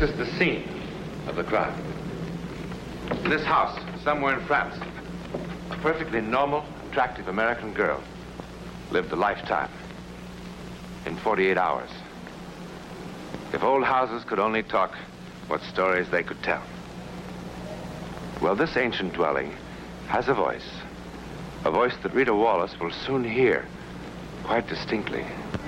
This is the scene of the crime. In this house, somewhere in France, a perfectly normal, attractive American girl lived a lifetime in 48 hours. If old houses could only talk, what stories they could tell. Well, this ancient dwelling has a voice that Rita Wallace will soon hear quite distinctly.